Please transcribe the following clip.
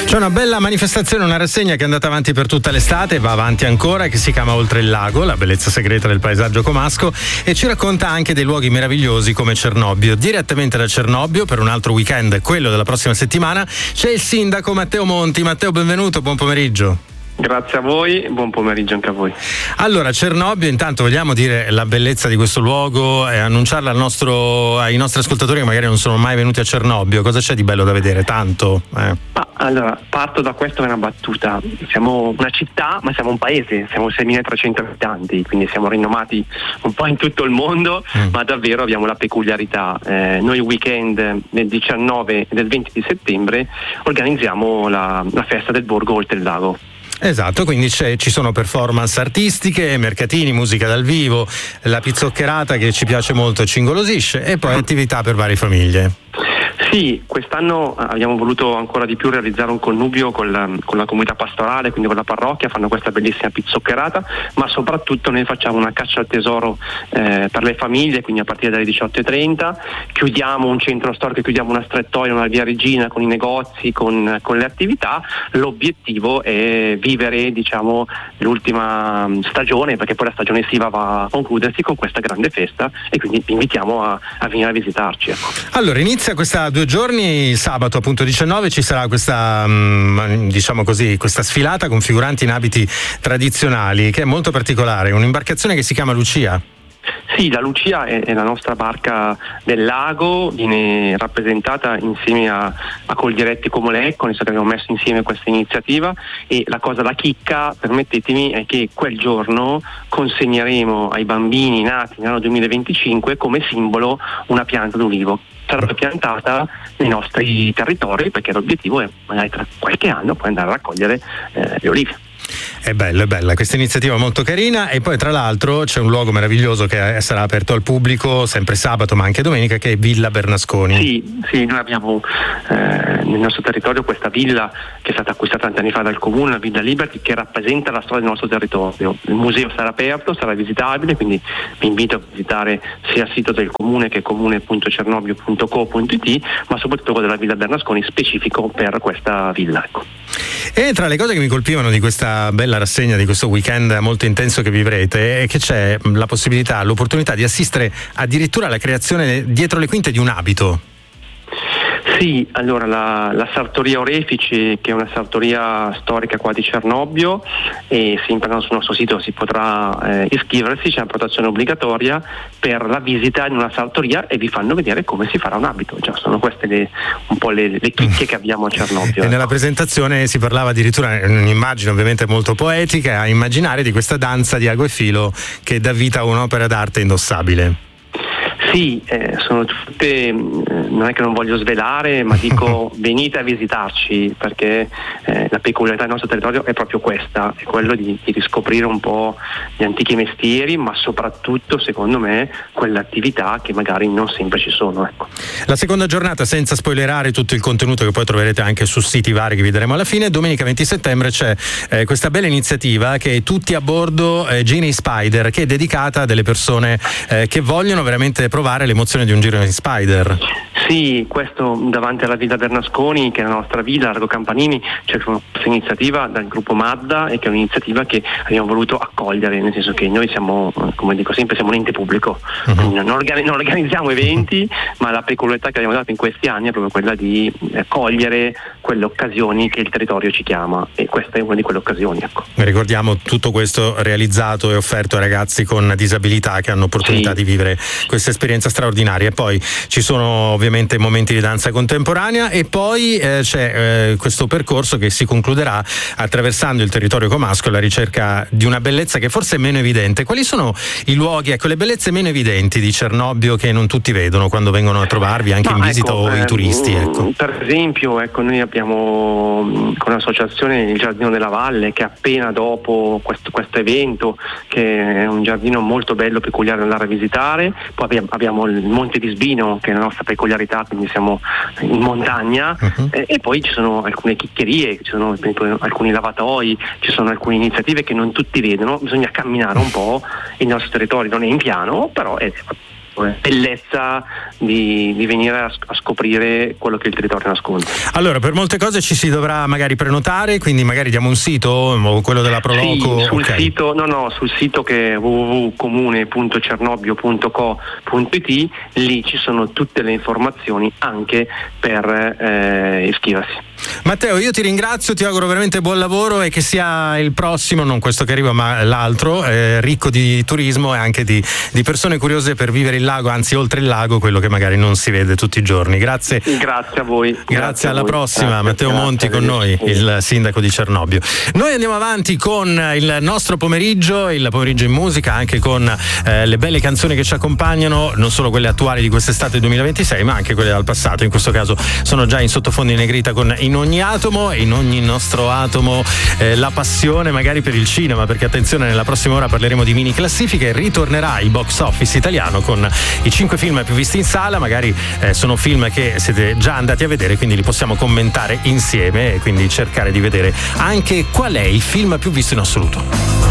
C'è una bella manifestazione, una rassegna che è andata avanti per tutta l'estate, va avanti ancora, che si chiama Oltre il lago, la bellezza segreta del paesaggio comasco, e ci racconta anche dei luoghi meravigliosi come Cernobbio. Direttamente da Cernobbio, per un altro weekend, quello della prossima settimana, c'è il sindaco Matteo Monti. Matteo, benvenuto, buon pomeriggio. Grazie a voi, buon pomeriggio anche a voi. Allora, Cernobbio, intanto vogliamo dire la bellezza di questo luogo e annunciarla ai nostri ascoltatori che magari non sono mai venuti a Cernobbio. Cosa c'è di bello da vedere? Tanto? Allora, parto da questo, è una battuta. Siamo una città, ma siamo un paese, siamo 6.300 abitanti, quindi siamo rinomati un po' in tutto il mondo, ma davvero abbiamo la peculiarità. Noi weekend del 19 e del 20 di settembre organizziamo la festa del borgo Oltre il lago. Esatto, quindi ci sono performance artistiche, mercatini, musica dal vivo, la pizzoccherata che ci piace molto e ci ingolosisce, e poi attività per varie famiglie. Sì, quest'anno abbiamo voluto ancora di più realizzare un connubio con la comunità pastorale, quindi con la parrocchia, fanno questa bellissima pizzoccherata, ma soprattutto noi facciamo una caccia al tesoro per le famiglie, quindi a partire dalle 18:30, chiudiamo un centro storico, chiudiamo una strettoia, una via Regina con i negozi, con le attività. L'obiettivo è vivere, diciamo, l'ultima stagione, perché poi la stagione estiva va a concludersi con questa grande festa, e quindi vi invitiamo a venire a visitarci. Ecco. Allora, inizia questa 2 giorni, sabato appunto 19 ci sarà questa diciamo così, questa sfilata con figuranti in abiti tradizionali, che è molto particolare, un'imbarcazione che si chiama Lucia. Sì, la Lucia è la nostra barca del lago, viene rappresentata insieme a Coldiretti Comolecco, nel senso che abbiamo messo insieme questa iniziativa, e la chicca, permettetemi, è che quel giorno consegneremo ai bambini nati nell'anno 2025 come simbolo una pianta d'ulivo. Sarà piantata nei nostri territori, perché l'obiettivo è magari tra qualche anno poi andare a raccogliere le olive. È bella questa iniziativa, molto carina. E poi tra l'altro c'è un luogo meraviglioso che sarà aperto al pubblico sempre sabato ma anche domenica, che è Villa Bernasconi. Sì, noi abbiamo nel nostro territorio questa villa che è stata acquistata tanti anni fa dal comune, la Villa Liberty, che rappresenta la storia del nostro territorio. Il museo sarà aperto, sarà visitabile, quindi vi invito a visitare sia il sito del comune, che è comune.cernobbio.co.it, ma soprattutto quello della Villa Bernasconi, specifico per questa villa. Ecco. E tra le cose che mi colpivano di questa bella rassegna, di questo weekend molto intenso che vivrete, è che c'è la possibilità, l'opportunità di assistere addirittura alla creazione dietro le quinte di un abito. Sì, allora la sartoria Orefici, che è una sartoria storica qua di Cernobbio, e se entrano sul nostro sito si potrà iscriversi, c'è una prenotazione obbligatoria per la visita in una sartoria, e vi fanno vedere come si farà un abito. Cioè, sono queste un po' le chicche che abbiamo a Cernobbio. E nella presentazione si parlava addirittura, un'immagine ovviamente molto poetica, a immaginare, di questa danza di ago e filo che dà vita a un'opera d'arte indossabile. Sì, sono tutte, non è che non voglio svelare, ma dico venite a visitarci, perché la peculiarità del nostro territorio è proprio questa, è quello di riscoprire un po' gli antichi mestieri, ma soprattutto, secondo me, quelle attività che magari non sempre ci sono. Ecco. La seconda giornata, senza spoilerare tutto il contenuto che poi troverete anche su siti vari che vi daremo alla fine, domenica 20 settembre c'è questa bella iniziativa che è Tutti a bordo Genie Spider, che è dedicata a delle persone che vogliono veramente provare l'emozione di un giro in Spider. Sì, questo davanti alla Villa Bernasconi, che è la nostra villa, Largo Campanini, c'è questa iniziativa dal gruppo Madda, e che è un'iniziativa che abbiamo voluto accogliere, nel senso che noi siamo, come dico sempre, siamo un ente pubblico, non organizziamo eventi, ma la peculiarità che abbiamo dato in questi anni è proprio quella di cogliere quelle occasioni che il territorio ci chiama, e questa è una di quelle occasioni. Ecco. Ricordiamo tutto questo realizzato e offerto ai ragazzi con disabilità che hanno opportunità di vivere questa esperienza straordinaria. E poi ci sono ovviamente momenti di danza contemporanea, e poi c'è questo percorso che si concluderà attraversando il territorio comasco alla ricerca di una bellezza che forse è meno evidente. Quali sono i luoghi, le bellezze meno evidenti di Cernobbio che non tutti vedono quando vengono a trovarvi anche in visita, o i turisti? Ecco. Per esempio, noi abbiamo con l'associazione il Giardino della Valle, che appena dopo questo evento, che è un giardino molto bello, peculiare da andare a visitare. Poi abbiamo il Monte di Sbino, che è la nostra peculiarità, quindi siamo in montagna, e poi ci sono alcune chiccherie, ci sono alcuni lavatoi, ci sono alcune iniziative che non tutti vedono. Bisogna camminare un po', il nostro territorio non è in piano, però bellezza di venire a scoprire quello che il territorio nasconde. Allora, per molte cose ci si dovrà magari prenotare, quindi magari diamo un sito, o quello della Proloco? Sì, sul sito che è www.comune.cernobbio.co.it, lì ci sono tutte le informazioni anche per iscriversi. Matteo, io ti ringrazio, ti auguro veramente buon lavoro e che sia il prossimo, non questo che arriva ma l'altro, ricco di turismo e anche di persone curiose per vivere il lago, anzi oltre il lago, quello che magari non si vede tutti i giorni. Grazie. Grazie a voi. Grazie, alla prossima. Matteo Monti con noi, il sindaco di Cernobbio. Noi andiamo avanti con il nostro pomeriggio, il pomeriggio in musica, anche con le belle canzoni che ci accompagnano, non solo quelle attuali di quest'estate 2026 ma anche quelle dal passato. In questo caso sono già in sottofondo in negrita con In ogni atomo, in ogni nostro atomo la passione magari per il cinema, perché attenzione, nella prossima ora parleremo di mini classifiche, ritornerà il box office italiano con i 5 film più visti in sala, magari sono film che siete già andati a vedere, quindi li possiamo commentare insieme e quindi cercare di vedere anche qual è il film più visto in assoluto.